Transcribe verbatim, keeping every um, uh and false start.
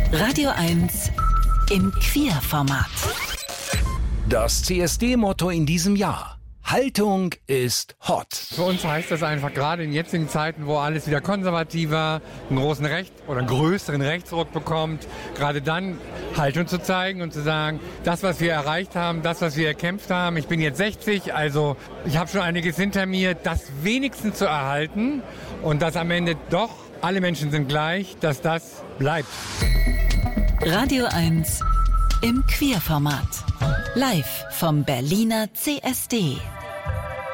Radio eins im Queerformat. Das C S D-Motto in diesem Jahr: Haltung ist hot. Für uns heißt das einfach, gerade in jetzigen Zeiten, wo alles wieder konservativer, einen großen Recht oder einen größeren Rechtsruck bekommt, gerade dann Haltung zu zeigen und zu sagen, das, was wir erreicht haben, das, was wir erkämpft haben, ich bin jetzt sechzig, also ich habe schon einiges hinter mir, das wenigstens zu erhalten und dass am Ende doch alle Menschen sind gleich, dass das bleibt. Radio eins im Queerformat. Live vom Berliner C S D.